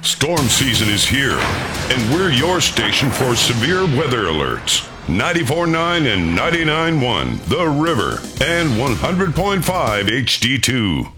Storm season is here, and we're your station for severe weather alerts. 94.9 and 99.1 The River, and 100.5 HD2.